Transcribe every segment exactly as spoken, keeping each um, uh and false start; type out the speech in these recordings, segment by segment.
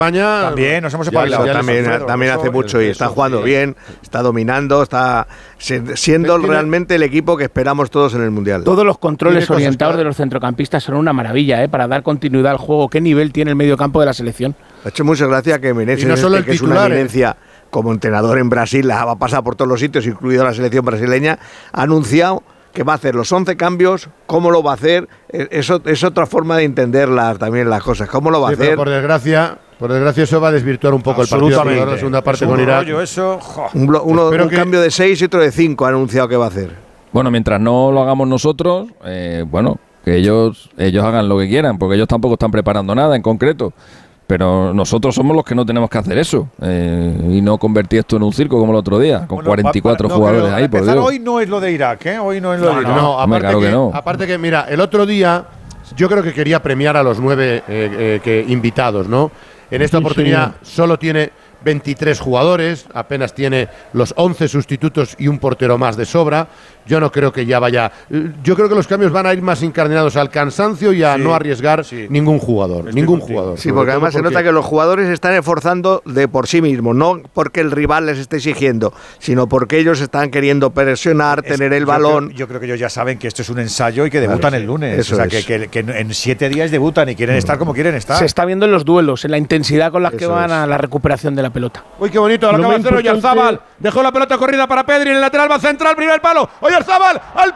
España también nos hemos espabilado. También, Alfredo, también eso, hace mucho eso, y está eso, jugando sí. bien, está dominando, está siendo Tiene, realmente el equipo que esperamos todos en el Mundial. Todos los controles Tiene orientados cosas, de los centrocampistas son una maravilla, ¿eh? Para dar continuidad al juego. ¿Qué nivel tiene el mediocampo de la selección? Ha hecho mucha gracia que Menezes, Y no solo este, el que titular, es una eminencia como entrenador en Brasil, la va a pasar por todos los sitios, incluido la selección brasileña, ha anunciado que va a hacer los once cambios, cómo lo va a hacer, eso es otra forma de entenderlas también las cosas, cómo lo va sí, a hacer. Pero por desgracia, por desgracia eso va a desvirtuar un poco el partido. La segunda parte con Irak. Eso, jo. Un, blo- uno, un que... cambio de seis y otro de cinco ha anunciado que va a hacer. Bueno, mientras no lo hagamos nosotros, eh, bueno, que ellos, ellos hagan lo que quieran, porque ellos tampoco están preparando nada en concreto. Pero nosotros somos los que no tenemos que hacer eso eh, y no convertir esto en un circo como el otro día, con Bueno, cuarenta y cuatro pa- pa- no, jugadores pero ahí, por empezar Dios. hoy no es lo de Irak, ¿eh? Hoy no es lo No, de Irak. no, Hombre, aparte, claro que, que no. aparte que, mira, el otro día yo creo que quería premiar a los nueve eh, eh, que invitados, ¿no? En esta Sí, oportunidad sí. solo tiene veintitrés jugadores, apenas tiene los once sustitutos y un portero más de sobra. Yo no creo que ya vaya. Yo creo que los cambios van a ir más incardinados al cansancio y a Sí, no arriesgar sí. ningún jugador. Estoy Ningún contigo. jugador. Sí, Sobre porque todo además se porque- nota que los jugadores se están esforzando de por sí mismos, no porque el rival les esté exigiendo, sino porque ellos están queriendo presionar, Es- tener el yo balón. Creo, yo creo que ellos ya saben que esto es un ensayo y que debutan Claro, el lunes. eso o sea, es. que, que- que en siete días debutan y quieren estar como quieren estar. Se está viendo en los duelos, en la intensidad con la que Eso van es. a la recuperación de la pelota. Uy, qué bonito, lo Lo acaba de más hacer importante- Oyarzábal. Dejó la pelota corrida para Pedri en el lateral, va central, primer palo. Oyarzábal, ¡al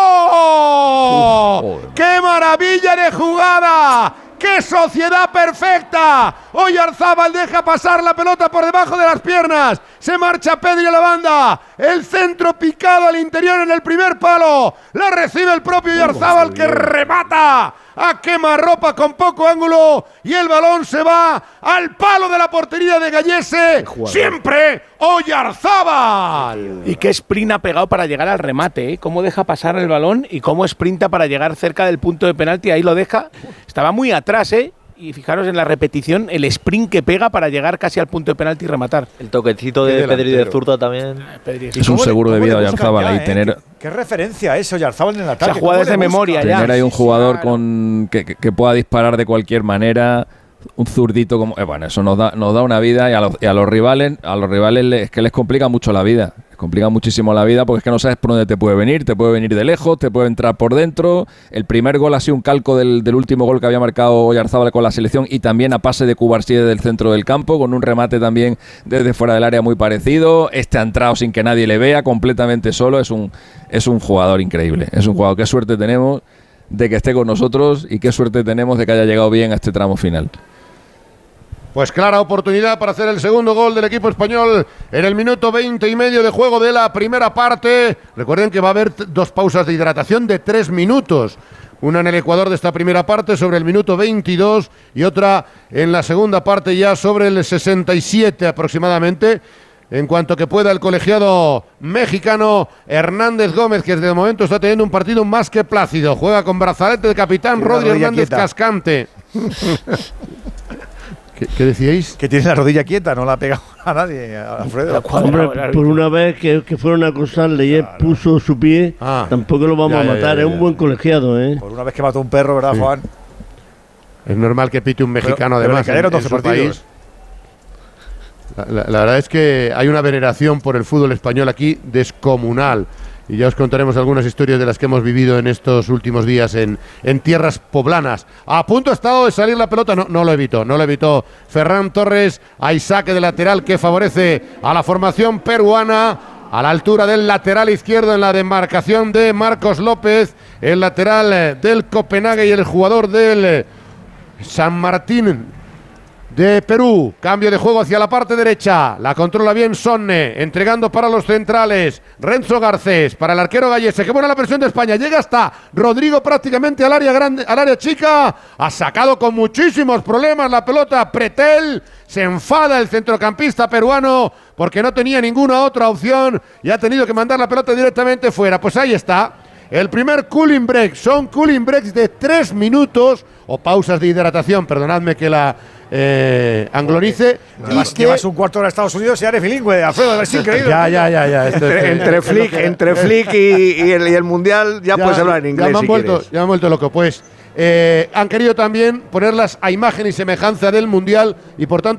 palo! ¡Qué maravilla de jugada! ¡Qué sociedad perfecta! Oyarzábal deja pasar la pelota por debajo de las piernas. Se marcha Pedri a la banda. El centro picado al interior en el primer palo. La recibe el propio Oyarzábal que remata a quemarropa con poco ángulo. Y el balón se va al palo de la portería de Gallese. Siempre Oyarzábal. Y qué sprint ha pegado para llegar al remate, ¿eh? Cómo deja pasar el balón y cómo sprinta para llegar cerca del punto de penalti. Ahí lo deja. Estaba muy atrás, ¿eh? Y fijaros en la repetición, el sprint que pega para llegar casi al punto de penalti y rematar. El toquecito Qué de Pedri de delantero. zurda también. Pedri, Es un ¿Cómo le- seguro de cómo vida le de buscan Oyarzábal ya, ahí eh? tener... ¿Qué, qué referencia es Oyarzábal en el ataque? Esa jugada ¿Cómo es de le busca? memoria ya. Tener ahí un Sí, sí, jugador claro. con que, que- que pueda disparar de cualquier manera, un zurdito como eh, bueno, eso nos da nos da una vida y a los, y a los rivales, a los rivales les, es que les complica mucho la vida. Les complica muchísimo la vida porque es que no sabes por dónde te puede venir, te puede venir de lejos, te puede entrar por dentro. El primer gol ha sido un calco del, del último gol que había marcado Oyarzábal con la selección y también a pase de Cubarsí desde el centro del campo, con un remate también desde fuera del área muy parecido. Este ha entrado sin que nadie le vea, completamente solo. Es un, es un jugador increíble. Es un jugador, qué suerte tenemos de que esté con nosotros y qué suerte tenemos de que haya llegado bien a este tramo final. Pues clara oportunidad para hacer el segundo gol del equipo español en el minuto veinte y medio de juego de la primera parte. Recuerden que va a haber t- dos pausas de hidratación de tres minutos. Una en el Ecuador de esta primera parte sobre el minuto veintidós y otra en la segunda parte ya sobre el sesenta y siete aproximadamente. En cuanto que pueda el colegiado mexicano Hernández Gómez, que de momento está teniendo un partido más que plácido. Juega con brazalete de capitán Tiene la Rodri rodilla Hernández quieta. Cascante. ¿Qué, qué decíais? Que tiene la rodilla quieta, no la ha pegado a nadie, a Alfredo. Hombre, por una vez que, que fueron a acosarle y él puso su pie, Ah. tampoco lo vamos Ya, a ya, matar. ya, es ya. un buen colegiado, ¿eh? Por una vez que mató un perro, ¿verdad, Sí. Juan? Es normal que pite un mexicano Pero- pero además le cayeron en, en doce su partidos. país. La, la- la verdad es que hay una veneración por el fútbol español aquí descomunal. Y ya os contaremos algunas historias de las que hemos vivido en estos últimos días en, en tierras poblanas. A punto ha estado de salir la pelota, no, no lo evitó, no lo evitó Ferran Torres. Hay saque de lateral que favorece a la formación peruana. A la altura del lateral izquierdo en la demarcación de Marcos López, el lateral eh, del Copenhague y el jugador del eh, San Martín de Perú. Cambio de juego hacia la parte derecha. La controla bien Sonne, entregando para los centrales. Renzo Garcés para el arquero Gallese. Qué buena la presión de España. Llega hasta Rodrigo prácticamente al área grande, al área chica. Ha sacado con muchísimos problemas la pelota Pretel. Se enfada el centrocampista peruano porque no tenía ninguna otra opción y ha tenido que mandar la pelota directamente fuera. Pues ahí está. El primer cooling break. Son cooling breaks de tres minutos o pausas de hidratación. Perdonadme que la eh, anglonice. Llevas, y que- llevas un cuarto de hora a Estados Unidos y eres bilingüe, Alfredo, es increíble. Ya, ya, ya, ya. Esto es- Entre, entre es lo Flick, que- entre Flick y, y el, y el Mundial ya, puedes hablar en inglés Ya me han, si vuelto, quieres. ya me han vuelto loco. Pues eh, han querido también ponerlas a imagen y semejanza del Mundial y por tanto